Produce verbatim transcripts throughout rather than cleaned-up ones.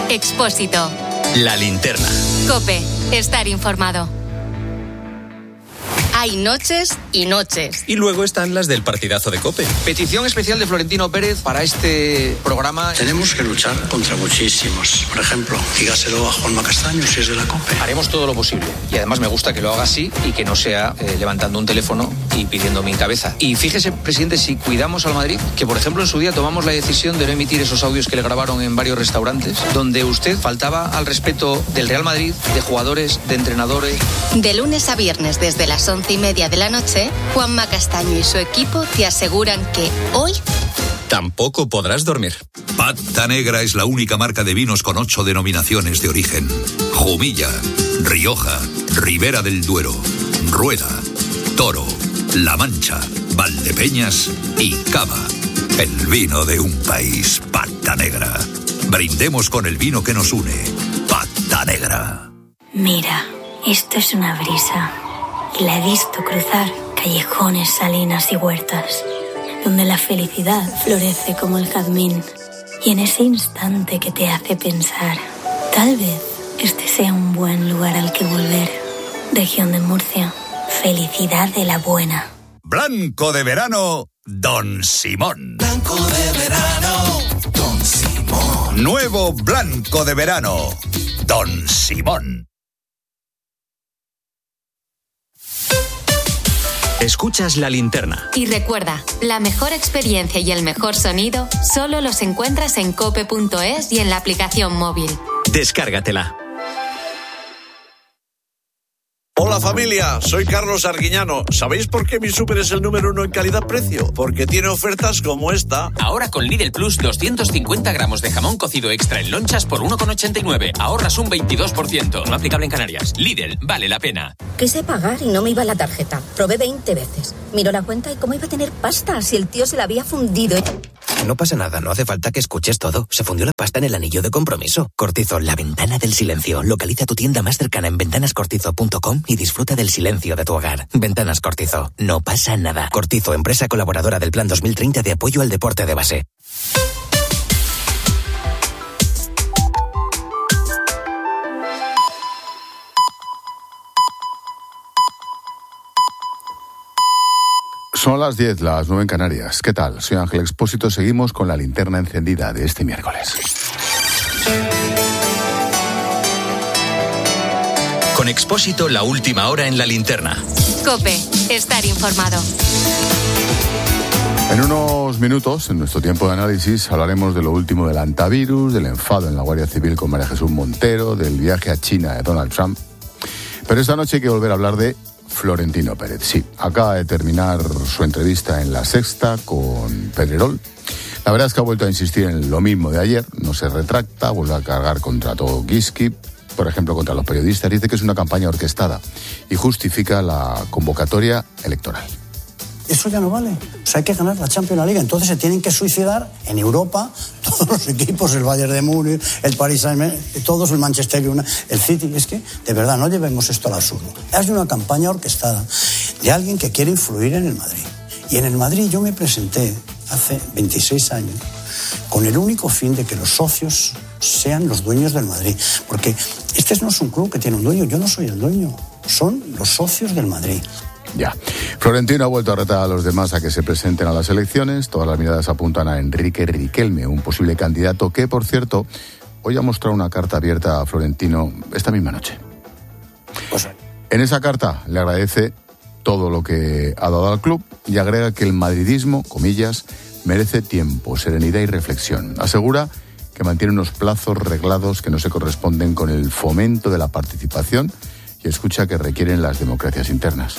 Expósito. La Linterna. COPE. Estar informado. Hay noches y noches. Y luego están las del partidazo de COPE. Petición especial de Florentino Pérez para este programa. Tenemos que luchar contra muchísimos. Por ejemplo, dígaselo a Juanma Castaño si es de la COPE. Haremos todo lo posible. Y además me gusta que lo haga así y que no sea eh, levantando un teléfono y pidiendo mi cabeza. Y fíjese, presidente, si cuidamos al Madrid, que por ejemplo en su día tomamos la decisión de no emitir esos audios que le grabaron en varios restaurantes, donde usted faltaba al respeto del Real Madrid, de jugadores, de entrenadores. De lunes a viernes desde las once y media de la noche, Juanma Castaño y su equipo te aseguran que hoy tampoco podrás dormir. Pata Negra es la única marca de vinos con ocho denominaciones de origen. Jumilla, Rioja, Ribera del Duero, Rueda, Toro, La Mancha, Valdepeñas y Cava. El vino de un país. Pata Negra. Brindemos con el vino que nos une. Pata Negra. Mira, esto es una brisa. Y la he visto cruzar callejones, salinas y huertas, donde la felicidad florece como el jazmín. Y en ese instante que te hace pensar, tal vez este sea un buen lugar al que volver. Región de Murcia, felicidad de la buena. Blanco de verano, Don Simón. Blanco de verano, Don Simón. Nuevo Blanco de verano, Don Simón. Escuchas La Linterna. Y recuerda, la mejor experiencia y el mejor sonido solo los encuentras en cope punto es y en la aplicación móvil. Descárgatela. Hola familia, soy Carlos Arguiñano. ¿Sabéis por qué mi súper es el número uno en calidad-precio? Porque tiene ofertas como esta. Ahora con Lidl Plus, doscientos cincuenta gramos de jamón cocido extra en lonchas por uno con ochenta y nueve. Ahorras un veintidós por ciento. No aplicable en Canarias. Lidl, vale la pena. Quise pagar y no me iba la tarjeta. Probé veinte veces. Miró la cuenta y cómo iba a tener pasta si el tío se la había fundido. No pasa nada, no hace falta que escuches todo. Se fundió la pasta en el anillo de compromiso. Cortizo, la ventana del silencio. Localiza tu tienda más cercana en ventanas cortizo punto com y disfruta del silencio de tu hogar. Ventanas Cortizo. No pasa nada. Cortizo, empresa colaboradora del Plan dos mil treinta de apoyo al deporte de base. Son las diez, las nueve en Canarias. ¿Qué tal? Soy Ángel Expósito. Seguimos con la linterna encendida de este miércoles. Con Expósito, la última hora en La Linterna. COPE. Estar informado. En unos minutos, en nuestro tiempo de análisis, hablaremos de lo último del antivirus, del enfado en la Guardia Civil con María Jesús Montero, del viaje a China de Donald Trump. Pero esta noche hay que volver a hablar de Florentino Pérez. Sí, acaba de terminar su entrevista en La Sexta con Pedrerol. La verdad es que ha vuelto a insistir en lo mismo de ayer, no se retracta, vuelve a cargar contra todo Giski, por ejemplo contra los periodistas, dice que es una campaña orquestada y justifica la convocatoria electoral. Eso ya no vale. O sea, hay que ganar la Champions League. Entonces se tienen que suicidar en Europa todos los equipos, el Bayern de Múnich, el Paris Saint-Germain, todos, el Manchester United, el City. Es que, de verdad, no llevemos esto al absurdo. Es una campaña orquestada de alguien que quiere influir en el Madrid. Y en el Madrid yo me presenté hace veintiséis años con el único fin de que los socios sean los dueños del Madrid. Porque este no es un club que tiene un dueño, yo no soy el dueño, son los socios del Madrid. Ya. Florentino ha vuelto a retar a los demás a que se presenten a las elecciones. Todas las miradas apuntan a Enrique Riquelme, un posible candidato que, por cierto, hoy ha mostrado una carta abierta a Florentino esta misma noche. Pues... En esa carta le agradece todo lo que ha dado al club y agrega que el madridismo, comillas, merece tiempo, serenidad y reflexión. Asegura que mantiene unos plazos reglados que no se corresponden con el fomento de la participación y escucha que requieren las democracias internas.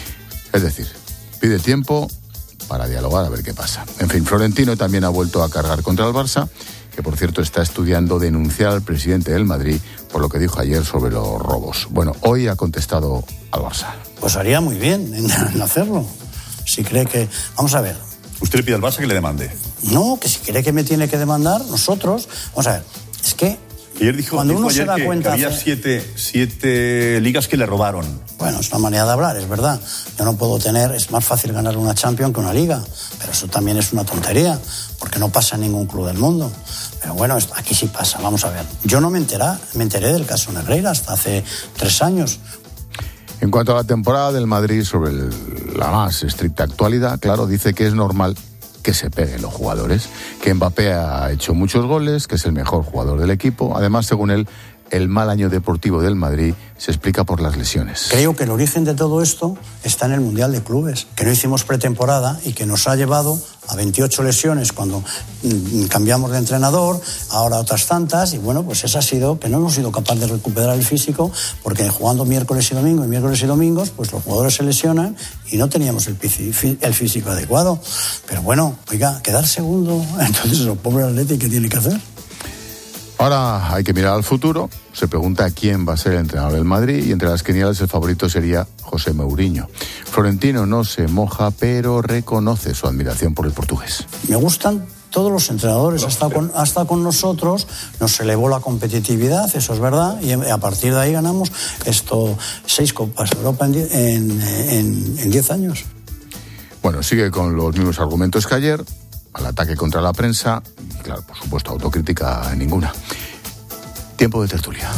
Es decir, pide tiempo para dialogar a ver qué pasa. En fin, Florentino también ha vuelto a cargar contra el Barça, que por cierto está estudiando denunciar al presidente del Madrid por lo que dijo ayer sobre los robos. Bueno, hoy ha contestado al Barça. Pues haría muy bien en hacerlo. Si cree que... Vamos a ver. ¿Usted le pide al Barça que le demande? No, que si cree que me tiene que demandar, nosotros... Vamos a ver, es que... Ayer dijo, Cuando dijo uno ayer se da que, cuenta que había hace... siete, siete ligas que le robaron. Bueno, es una manera de hablar, es verdad. Yo no puedo tener... Es más fácil ganar una Champions que una liga. Pero eso también es una tontería, porque no pasa en ningún club del mundo. Pero bueno, aquí sí pasa, vamos a ver. Yo no me enteré, me enteré del caso Negreira hasta hace tres años. En cuanto a la temporada del Madrid, sobre el, la más estricta actualidad, claro, dice que es normal que se peguen los jugadores, que Mbappé ha hecho muchos goles, que es el mejor jugador del equipo. Además, según él, el mal año deportivo del Madrid se explica por las lesiones. Creo que el origen de todo esto está en el Mundial de Clubes, que no hicimos pretemporada y que nos ha llevado a veintiocho lesiones cuando mm, cambiamos de entrenador, ahora otras tantas, y bueno, pues esa ha sido que no hemos sido capaces de recuperar el físico, porque jugando miércoles y domingo y miércoles y domingos, pues los jugadores se lesionan y no teníamos el, el físico adecuado. Pero bueno, oiga, quedar segundo, entonces el pobre Atleti, ¿qué tiene que hacer? Ahora hay que mirar al futuro. Se pregunta quién va a ser el entrenador del Madrid y entre las quinielas el favorito sería José Mourinho. Florentino no se moja, pero reconoce su admiración por el portugués. Me gustan todos los entrenadores, ha estado con, ha estado con nosotros, nos elevó la competitividad, eso es verdad, y a partir de ahí ganamos esto seis Copas de Europa en diez, en, en, en diez años. Bueno, sigue con los mismos argumentos que ayer, al ataque contra la prensa, y claro, por supuesto, autocrítica ninguna. Tiempo de tertulia.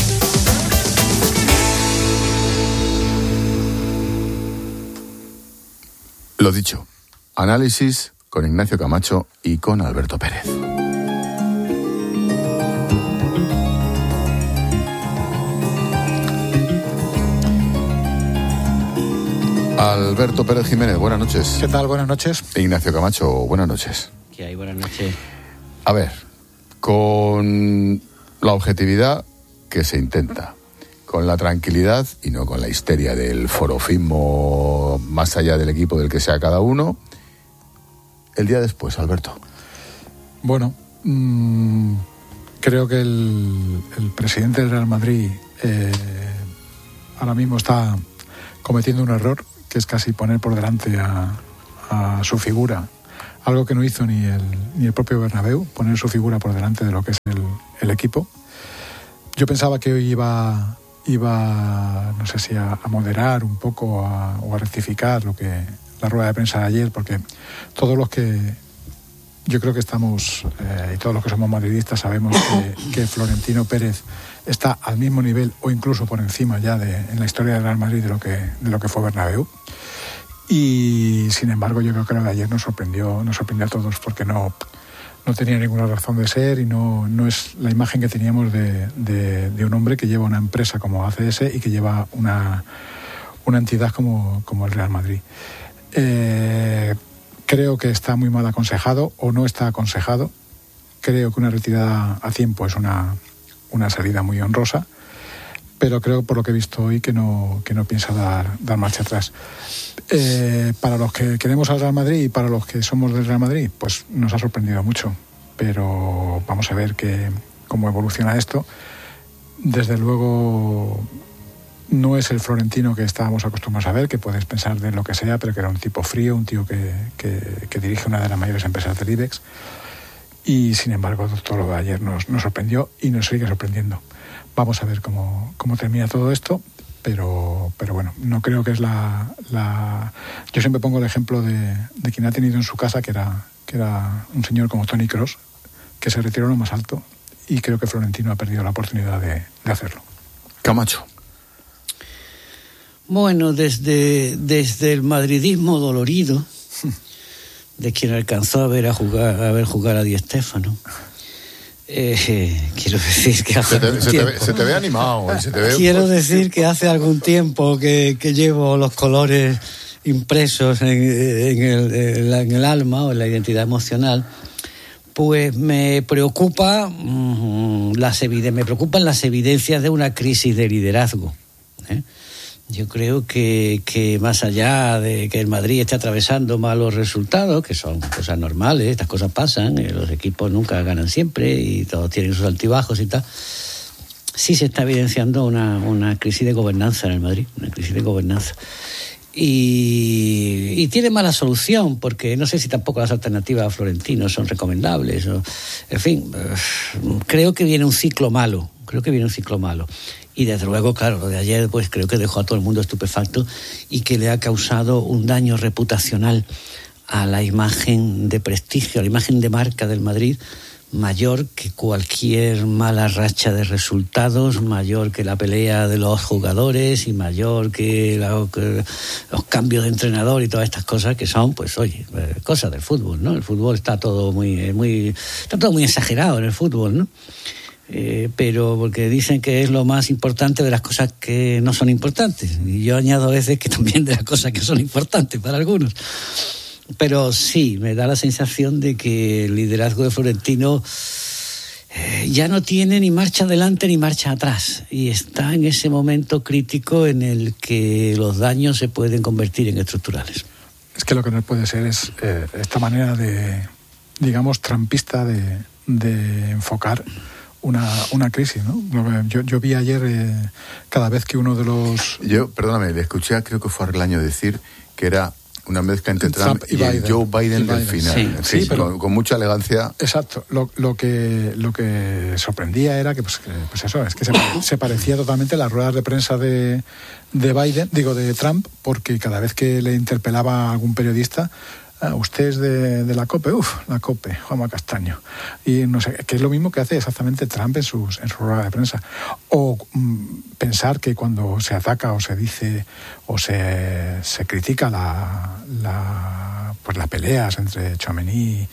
Lo dicho, análisis con Ignacio Camacho y con Alberto Pérez. Alberto Pérez Jiménez, buenas noches. ¿Qué tal? Buenas noches. Ignacio Camacho, buenas noches. ¿Qué hay? Buenas noches. A ver, con la objetividad que se intenta, con la tranquilidad y no con la histeria del forofismo más allá del equipo del que sea cada uno, el día después, Alberto. Bueno, mmm, creo que el, el presidente del Real Madrid eh, ahora mismo está cometiendo un error, que es casi poner por delante a, a su figura, algo que no hizo ni el, ni el propio Bernabéu, poner su figura por delante de lo que es el, el equipo. Yo pensaba que hoy iba, iba no sé si a, a moderar un poco a, o a rectificar lo que la rueda de prensa de ayer, porque todos los que yo creo que estamos, eh, y todos los que somos madridistas sabemos que, que Florentino Pérez está al mismo nivel o incluso por encima ya de, en la historia del Real Madrid de lo que, de lo que fue Bernabéu. Y sin embargo yo creo que lo de ayer nos sorprendió, nos sorprendió a todos porque no, no tenía ninguna razón de ser y no, no es la imagen que teníamos de, de, de un hombre que lleva una empresa como A C S y que lleva una, una entidad como, como el Real Madrid. Eh, creo que está muy mal aconsejado o no está aconsejado. Creo que una retirada a tiempo es una, una salida muy honrosa, pero creo por lo que he visto hoy que no, que no piensa dar, dar marcha atrás. Eh, para los que queremos al Real Madrid y para los que somos del Real Madrid, pues nos ha sorprendido mucho, pero vamos a ver que, cómo evoluciona esto. Desde luego no es el Florentino que estábamos acostumbrados a ver, que puedes pensar de lo que sea, pero que era un tipo frío, un tío que, que, que dirige una de las mayores empresas del IBEX. Y sin embargo, todo lo de ayer nos, nos sorprendió y nos sigue sorprendiendo. Vamos a ver cómo, cómo termina todo esto, pero, pero bueno, no creo que es la, la... Yo siempre pongo el ejemplo de, de quien ha tenido en su casa, que era, que era un señor como Toni Kroos, que se retiró lo más alto, y creo que Florentino ha perdido la oportunidad de, de hacerlo. Camacho. Bueno, desde, desde el madridismo dolorido, de quien alcanzó a ver a jugar a ver jugar a Di Stéfano, eh, quiero decir que hace se te, algún se tiempo, te, se te ve animado, se te ve, quiero pues, decir que hace algún tiempo que, que llevo los colores impresos en, en, el, en, la, en el alma o en la identidad emocional. Pues me preocupa mmm, las evide- me preocupan las evidencias de una crisis de liderazgo, ¿eh? Yo creo que, que más allá de que el Madrid esté atravesando malos resultados, que son cosas normales, estas cosas pasan, los equipos nunca ganan siempre y todos tienen sus altibajos y tal, sí se está evidenciando una, una crisis de gobernanza en el Madrid, una crisis de gobernanza. Y, y tiene mala solución, porque no sé si tampoco las alternativas a Florentino son recomendables. O, en fin, creo que viene un ciclo malo, creo que viene un ciclo malo. Y desde luego, claro, lo de ayer pues creo que dejó a todo el mundo estupefacto y que le ha causado un daño reputacional a la imagen de prestigio, a la imagen de marca del Madrid, mayor que cualquier mala racha de resultados, mayor que la pelea de los jugadores y mayor que, la, que los cambios de entrenador y todas estas cosas que son, pues oye, cosas del fútbol, ¿no? El fútbol está todo muy, muy, está todo muy exagerado en el fútbol, ¿no? Eh, pero porque dicen que es lo más importante de las cosas que no son importantes, y yo añado a veces que también de las cosas que son importantes para algunos. Pero sí, me da la sensación de que el liderazgo de Florentino eh, ya no tiene ni marcha adelante ni marcha atrás, y está en ese momento crítico en el que los daños se pueden convertir en estructurales. Es que lo que no puede ser es eh, esta manera de, digamos, trampista de, de enfocar Una, una crisis, ¿no? Yo, yo vi ayer eh, cada vez que uno de los... Yo, perdóname, le escuché, creo que fue Arlaño decir que era una mezcla entre Trump, Trump y, y el Biden, Joe Biden, Biden del final. Sí, sí, sí, pero con, con mucha elegancia. Exacto. Lo, lo que lo que sorprendía era que, pues, que, pues eso, es que se, se parecía totalmente a las ruedas de prensa de, de Biden, digo, de Trump, porque cada vez que le interpelaba a algún periodista, ah, usted es de, de la COPE, uff, la COPE, Juanma Castaño. Y no sé, que es lo mismo que hace exactamente Trump en sus en su rueda de prensa. O mm, pensar que cuando se ataca o se dice o se, se critica la, la, pues las peleas entre Tchouaméni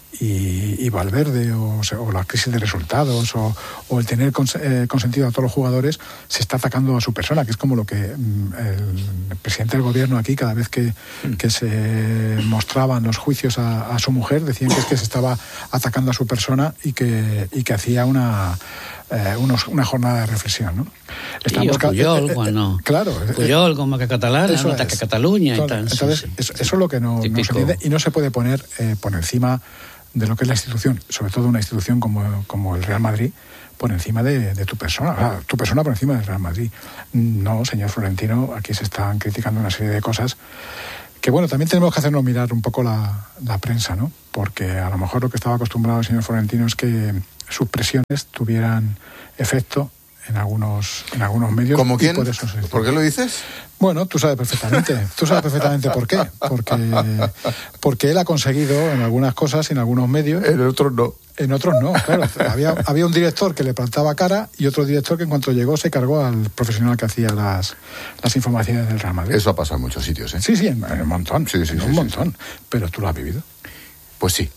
y, y Valverde, o, o la crisis de resultados, o, o el tener cons, eh, consentido a todos los jugadores, se está atacando a su persona, que es como lo que mm, el presidente del gobierno aquí, cada vez que, que se mostraban los juicios a, a su mujer, decían que es que se estaba atacando a su persona y que, y que hacía una... Eh, unos, una jornada de reflexión, ¿no? Estamos ca- Puyol, eh, eh, bueno, claro, Puyol como que catalana, no ataca a Cataluña y tal. Entonces, sí, sí. Eso, eso es lo que no, no se entiende, y no se puede poner eh, por encima de lo que es la institución, sobre todo una institución como, como el Real Madrid, por encima de, de tu persona, ah, tu persona por encima del Real Madrid. No, señor Florentino, aquí se están criticando una serie de cosas que, bueno, también tenemos que hacernos mirar un poco la, la prensa, ¿no? Porque a lo mejor lo que estaba acostumbrado el señor Florentino es que sus presiones tuvieran efecto en algunos en algunos medios. ¿Cómo quién? Por, eso se... ¿Por qué lo dices? Bueno, tú sabes perfectamente. Tú sabes perfectamente por qué. Porque, porque él ha conseguido en algunas cosas y en algunos medios. En otros no. En otros no, claro. Había, había un director que le plantaba cara y otro director que en cuanto llegó se cargó al profesional que hacía las, las informaciones del Real Madrid. Eso ha pasado en muchos sitios, ¿eh? Sí, sí, en, en un montón. Sí, sí, en sí, un sí, montón. Sí. Pero tú lo has vivido. Pues sí,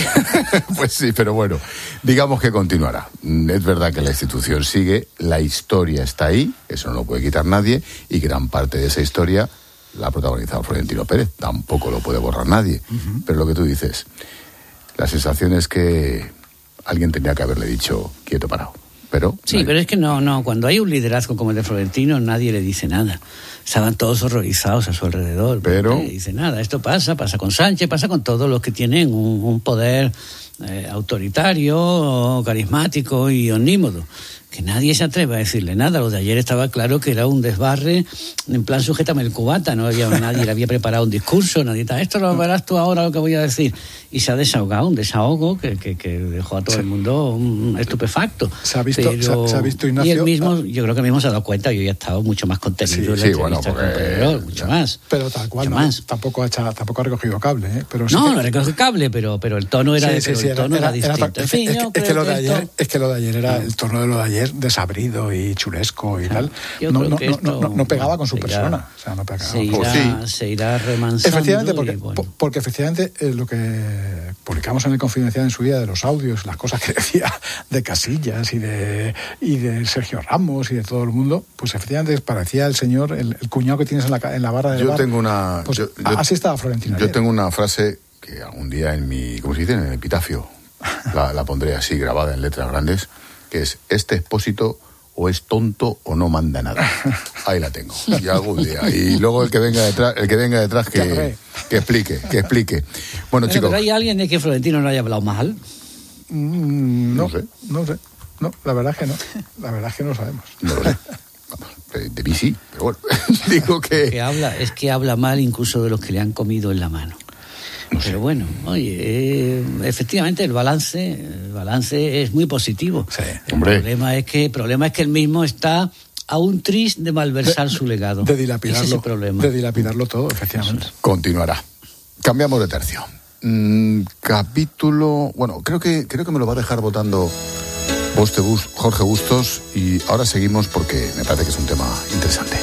pues sí, pero bueno, digamos que continuará. Es verdad que la institución sigue, la historia está ahí, eso no lo puede quitar nadie, y gran parte de esa historia la ha protagonizado Florentino Pérez, tampoco lo puede borrar nadie. Uh-huh. Pero lo que tú dices, la sensación es que alguien tenía que haberle dicho quieto, parado. Pero sí, nadie. Pero es que no, no, cuando hay un liderazgo como el de Florentino, nadie le dice nada. Estaban todos horrorizados a su alrededor. Pero nadie dice nada. Esto pasa, pasa con Sánchez, pasa con todos los que tienen un, un poder eh, autoritario, carismático y omnímodo. Que nadie se atreve a decirle nada. Lo de ayer estaba claro que era un desbarre, en plan sujétame el cubata, no había nadie le había preparado un discurso, nadie está, esto lo verás tú ahora lo que voy a decir. Y se ha desahogado, un desahogo que, que, que dejó a todo sí. el mundo un estupefacto. Se ha visto, Pero, se ha, se ha visto Ignacio. Y él mismo, yo creo que mismo se ha dado cuenta, yo ya he estado mucho más contenido sí, en la sí, bueno, porque, con Pedrerol, mucho más. Pero tal cual, no, más. Tampoco, ha hecho, tampoco ha recogido cable, ¿eh? Pero sí no, que... no ha recogido cable, pero, pero el tono era, sí, sí, sí, el tono era, era, era distinto. Era, en fin, es, yo es, que lo de esto... ayer, es que lo de ayer era el tono de lo de ayer desabrido y chulesco y tal. No, no, no, no, no pegaba con su irá, persona. O sea, no pegaba. Se irá, sí. se irá remansando. Efectivamente, porque, bueno. porque efectivamente eh, lo que publicamos en el Confidencial en su día de los audios, las cosas que decía de Casillas y de y de Sergio Ramos y de todo el mundo, pues efectivamente parecía el señor, el, el cuñado que tienes en la, en la barra de Yo bar. tengo una... Pues yo, yo, así estaba Florentino. Yo ayer. tengo una frase que algún día en mi... ¿Cómo se dice? En el epitafio. La, la pondré así, grabada en letras grandes, que es: este expósito o es tonto o no manda nada. Ahí la tengo. Y algún día. Y luego el que venga detrás, el que venga detrás que, que explique, que explique. Bueno, pero, chicos. ¿Pero hay alguien de que Florentino no haya hablado mal? Mm, no, no sé. No sé. No, la verdad es que no. La verdad es que no lo sabemos. No lo sé. Vamos, de mí sí, pero bueno. Digo que... que habla, es que habla mal incluso de los que le han comido en la mano. No sé. Pero bueno, oye, eh, efectivamente el balance, el balance es muy positivo. Sí, el hombre. problema es que, el problema es que él mismo está a un tris de malversar de, su legado. De dilapidarlo. Ese es el problema. De dilapidarlo todo, efectivamente. Continuará. Cambiamos de tercio. Mmm, capítulo... Bueno, creo que, creo que me lo va a dejar votando Jorge Bustos, y ahora seguimos porque me parece que es un tema interesante.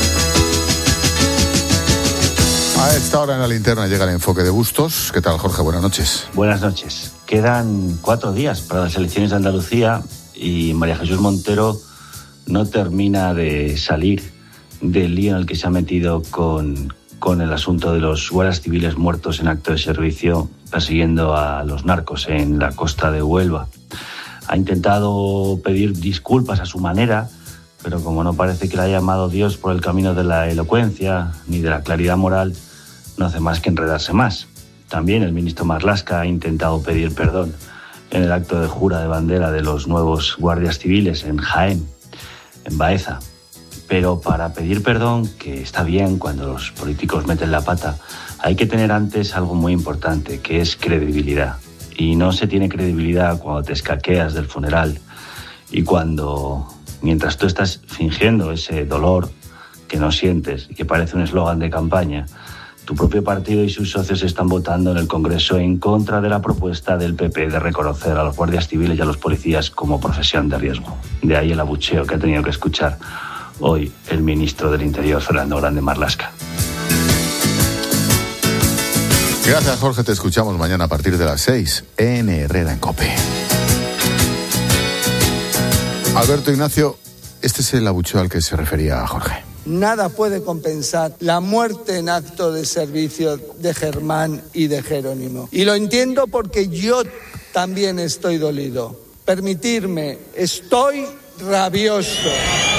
A esta hora en la linterna llega el enfoque de Bustos. ¿Qué tal, Jorge? Buenas noches. Buenas noches. Quedan cuatro días para las elecciones de Andalucía y María Jesús Montero no termina de salir del lío en el que se ha metido con, con el asunto de los guardias civiles muertos en acto de servicio persiguiendo a los narcos en la costa de Huelva. Ha intentado pedir disculpas a su manera, pero como no parece que le haya llamado Dios por el camino de la elocuencia ni de la claridad moral, no hace más que enredarse más. También el ministro Marlaska ha intentado pedir perdón en el acto de jura de bandera de los nuevos guardias civiles en Jaén, en Baeza. Pero para pedir perdón, que está bien cuando los políticos meten la pata, hay que tener antes algo muy importante, que es credibilidad. Y no se tiene credibilidad cuando te escaqueas del funeral y cuando, mientras tú estás fingiendo ese dolor que no sientes y que parece un eslogan de campaña, tu propio partido y sus socios están votando en el Congreso en contra de la propuesta del P P de reconocer a los guardias civiles y a los policías como profesión de riesgo. De ahí el abucheo que ha tenido que escuchar hoy el ministro del Interior, Fernando Grande Marlaska. Gracias, Jorge. Te escuchamos mañana a partir de las seis en Herrera en COPE. Alberto Ignacio, este es el abucheo al que se refería Jorge. Nada puede compensar la muerte en acto de servicio de Germán y de Jerónimo. Y lo entiendo porque yo también estoy dolido. Permitirme, estoy rabioso.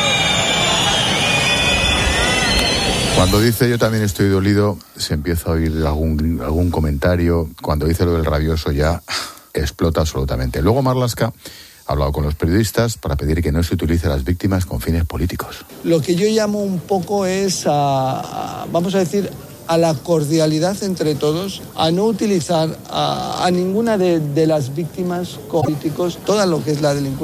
Cuando dice yo también estoy dolido, se empieza a oír algún, algún comentario. Cuando dice lo del rabioso ya explota absolutamente. Luego Marlaska ha hablado con los periodistas para pedir que no se utilice a las víctimas con fines políticos. Lo que yo llamo un poco es a, a vamos a decir, a la cordialidad entre todos, a no utilizar a, a ninguna de, de las víctimas políticos, toda lo que es la delincuencia.